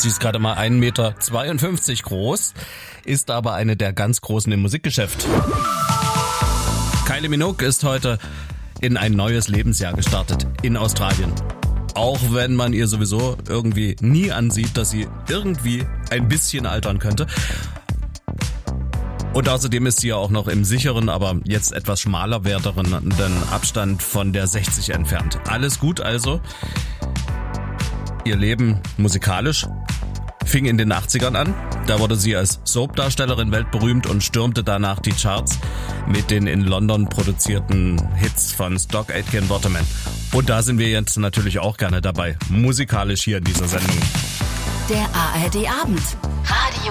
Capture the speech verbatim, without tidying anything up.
Sie ist gerade mal ein Meter zweiundfünfzig groß, ist aber eine der ganz Großen im Musikgeschäft. Kylie Minogue ist heute in ein neues Lebensjahr gestartet in Australien. Auch wenn man ihr sowieso irgendwie nie ansieht, dass sie irgendwie ein bisschen altern könnte. Und außerdem ist sie ja auch noch im sicheren, aber jetzt etwas schmaler werdenden Abstand von der sechzig entfernt. Alles gut also. Ihr Leben musikalisch fing in den achtzigern an. Da wurde sie als Soap-Darstellerin weltberühmt und stürmte danach die Charts mit den in London produzierten Hits von Stock Aitken Waterman. Und da sind wir jetzt natürlich auch gerne dabei, musikalisch hier in dieser Sendung. Der A R D Abend. Radio